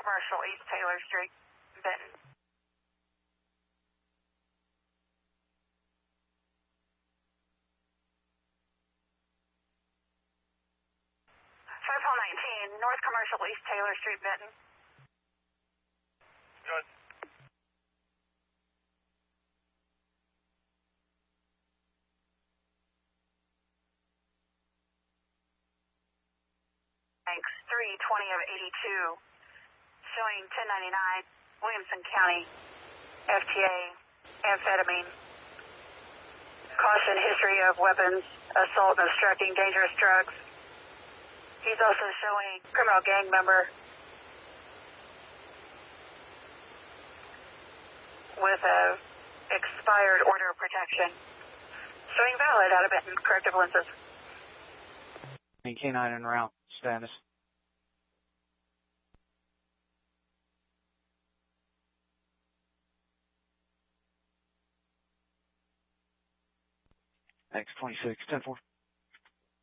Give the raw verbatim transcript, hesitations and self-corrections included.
Commercial, East Taylor Street, Benton. five one nine, North Commercial, East Taylor Street, Benton. Good. Thanks. three twenty of eighty-two, showing ten ninety-nine, Williamson County, F T A, amphetamine. Caution, history of weapons, assault and obstructing dangerous drugs. He's also showing criminal gang member with a expired order of protection. Showing valid out of Benton, corrective lenses. K nine en route, status. X twenty-six, ten four.